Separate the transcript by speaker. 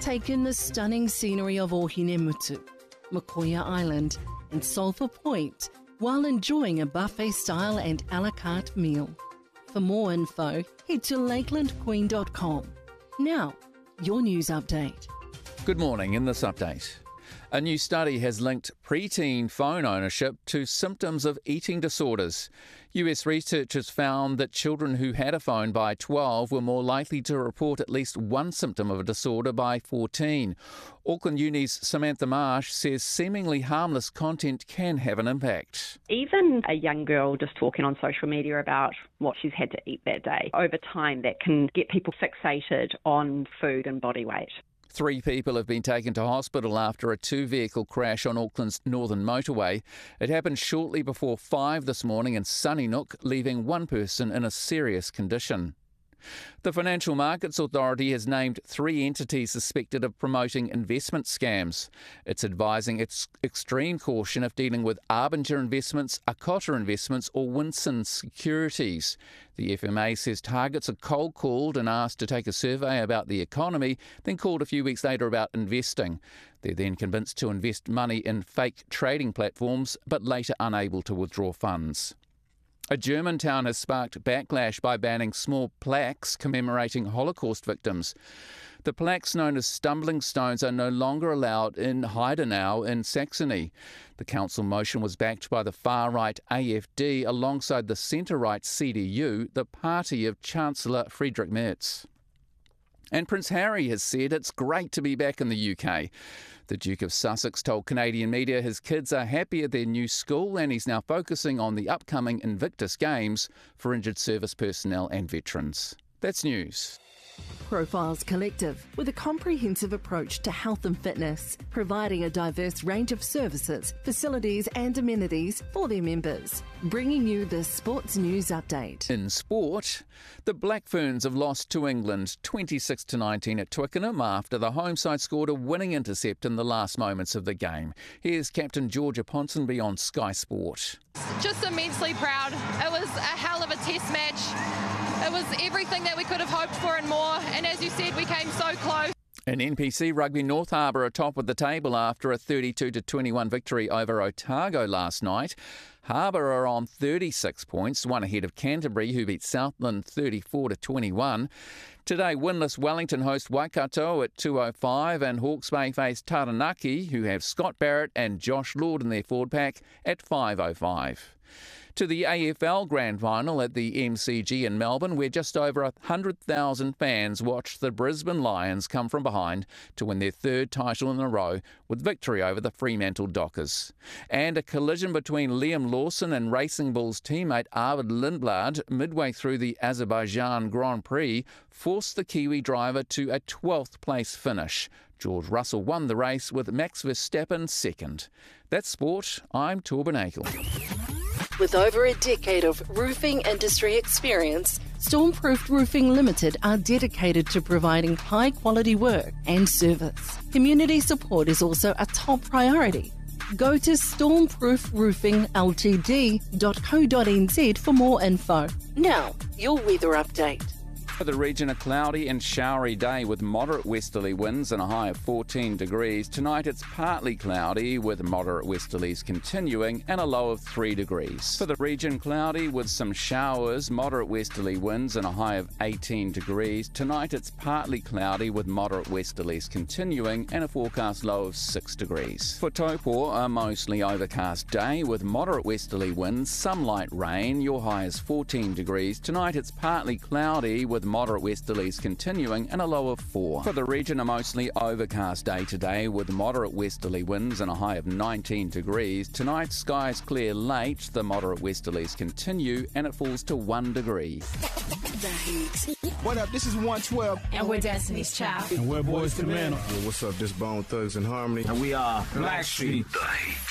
Speaker 1: Take in the stunning scenery of Ohinemutu, Makoia Island and Sulphur Point while enjoying a buffet-style and a la carte meal. For more info, head to lakelandqueen.com. Now, your news update.
Speaker 2: Good morning. In this update, a new study has linked preteen phone ownership to symptoms of eating disorders. US researchers found that children who had a phone by 12 were more likely to report at least one symptom of a disorder by 14. Auckland Uni's Samantha Marsh says seemingly harmless content can have an impact.
Speaker 3: Even a young girl just talking on social media about what she's had to eat that day, over time that can get people fixated on food and body weight.
Speaker 2: 3 people have been taken to hospital after a 2-vehicle crash on Auckland's northern motorway. It happened shortly before 5 this morning in Sunnyside, leaving 1 person in a serious condition. The Financial Markets Authority has named 3 entities suspected of promoting investment scams. It's advising its extreme caution of dealing with Arbinger Investments, Akota Investments or Winson Securities. The FMA says targets are cold called and asked to take a survey about the economy, then called a few weeks later about investing. They're then convinced to invest money in fake trading platforms, but later unable to withdraw funds. A German town has sparked backlash by banning small plaques commemorating Holocaust victims. The plaques, known as stumbling stones, are no longer allowed in Heidenau in Saxony. The council motion was backed by the far-right AfD alongside the centre-right CDU, the party of Chancellor Friedrich Merz. And Prince Harry has said it's great to be back in the UK. The Duke of Sussex told Canadian media his kids are happy at their new school and he's now focusing on the upcoming Invictus Games for injured service personnel and veterans. That's news.
Speaker 1: Profiles Collective, with a comprehensive approach to health and fitness, providing a diverse range of services, facilities and amenities for their members. Bringing you the Sports News Update.
Speaker 2: In sport, the Black Ferns have lost to England 26-19 at Twickenham after the home side scored a winning intercept in the last moments of the game. Here's Captain Georgia Ponsonby on Sky Sport.
Speaker 4: Just immensely proud. It was a hell of a test match. It was everything that we could have hoped for and more, and as you said, we came so close.
Speaker 2: In NPC Rugby, North Harbour are top of the table after a 32-21 victory over Otago last night. Harbour are on 36 points, one ahead of Canterbury, who beat Southland 34-21. Today, winless Wellington host Waikato at 2:05 and Hawke's Bay face Taranaki, who have Scott Barrett and Josh Lord in their forward pack, at 5:05. To the AFL Grand Final at the MCG in Melbourne, where just over 100,000 fans watched the Brisbane Lions come from behind to win their 3rd title in a row with victory over the Fremantle Dockers. And a collision between Liam Lawson and Racing Bull's teammate Arvid Lindblad midway through the Azerbaijan Grand Prix forced the Kiwi driver to a 12th place finish. George Russell won the race with Max Verstappen second. That's sport. I'm Torben Akel.
Speaker 1: With over a decade of roofing industry experience, Stormproofed Roofing Limited are dedicated to providing high-quality work and service. Community support is also a top priority. Go to stormproofroofingltd.co.nz for more info. Now, your weather update.
Speaker 2: For the region, a cloudy and showery day with moderate westerly winds and a high of 14 degrees. Tonight it's partly cloudy with moderate westerlies continuing and a low of 3 degrees. For the region, cloudy with some showers, moderate westerly winds and a high of 18 degrees. Tonight it's partly cloudy with moderate westerlies continuing and a forecast low of 6 degrees. For Taupo, a mostly overcast day with moderate westerly winds, some light rain. Your high is 14 degrees. Tonight it's partly cloudy with moderate westerlies continuing and a low of 4. For the region, a mostly overcast day today with moderate westerly winds and a high of 19 degrees. Tonight, skies clear late, the moderate westerlies continue and it falls to 1 degree.
Speaker 5: What up, this is 112.
Speaker 4: And we're Destiny's Child.
Speaker 5: And we're Boys to Men.
Speaker 6: Yo, what's up, this Bone Thugs and Harmony.
Speaker 5: And we are Blackstreet.
Speaker 6: The Heat.